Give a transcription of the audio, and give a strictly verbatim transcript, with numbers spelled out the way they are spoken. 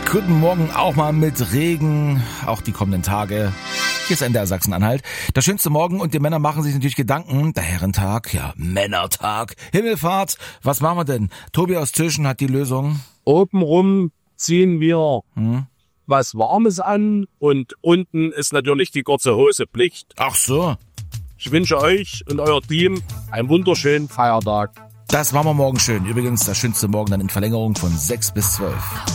Guten Morgen, auch mal mit Regen, auch die kommenden Tage. Hier ist N D R Sachsen-Anhalt. Das schönste Morgen und die Männer machen sich natürlich Gedanken. Der Herrentag, ja, Männertag, Himmelfahrt. Was machen wir denn? Tobi aus Züschen hat die Lösung. Obenrum ziehen wir Hm? was Warmes an und unten ist natürlich die kurze Hose Pflicht. Ach so. Ich wünsche euch und euer Team einen wunderschönen Feiertag. Das machen wir morgen schön. Übrigens das schönste Morgen dann in Verlängerung von sechs bis zwölf.